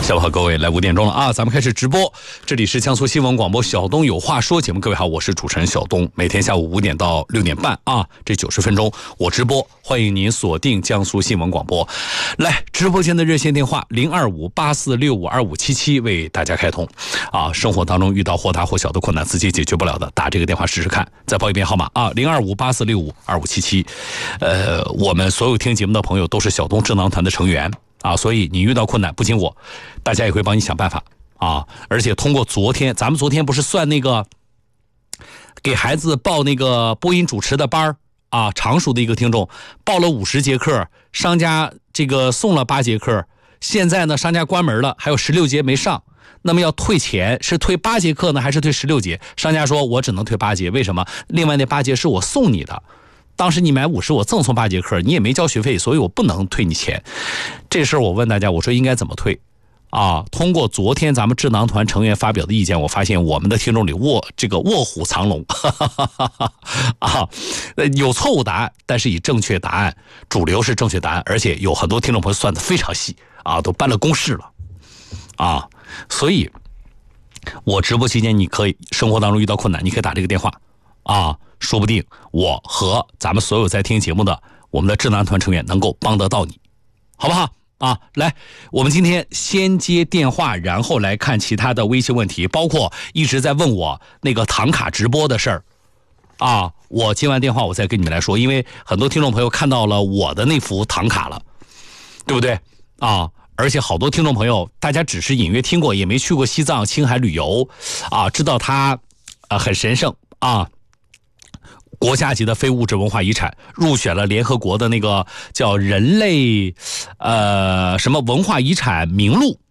下午好，各位，来5点钟了啊，咱们开始直播。这里是江苏新闻广播小东有话说节目，各位好，我是主持人小东。每天下午5点到6点半啊，这90分钟我直播，欢迎您锁定江苏新闻广播。来，直播间的热线电话02584652577为大家开通啊。生活当中遇到或大或小的困难，自己解决不了的，打这个电话试试看。再报一遍号码啊，02584652577。我们所有听节目的朋友都是小东智囊团的成员。啊，所以你遇到困难不仅我，大家也会帮你想办法啊！而且通过咱们昨天不是算那个给孩子报那个播音主持的班啊，常熟的一个听众报了50节课，商家这个送了8节课，现在呢商家关门了，还有16节没上，那么要退钱，是退8节课呢，还是退16节？商家说我只能退8节，为什么？另外那8节是我送你的。当时你买50，我赠送8节课，你也没交学费，所以我不能退你钱。这事儿我问大家，我说应该怎么退啊？通过昨天咱们智囊团成员发表的意见，我发现我们的听众里卧虎藏龙，啊，有错误答案，但是以正确答案，主流是正确答案，而且有很多听众朋友算得非常细啊，都搬了公式了啊，所以我直播期间你可以生活当中遇到困难，你可以打这个电话啊。说不定我和咱们所有在听节目的我们的智囊团成员能够帮得到你，好不好啊？来，我们今天先接电话，然后来看其他的微信问题，包括一直在问我那个唐卡直播的事儿啊。我接完电话我再跟你们来说，因为很多听众朋友看到了我的那幅唐卡了，对不对啊？而且好多听众朋友大家只是隐约听过，也没去过西藏青海旅游啊，知道它很神圣啊，国家级的非物质文化遗产，入选了联合国的那个叫人类什么文化遗产名录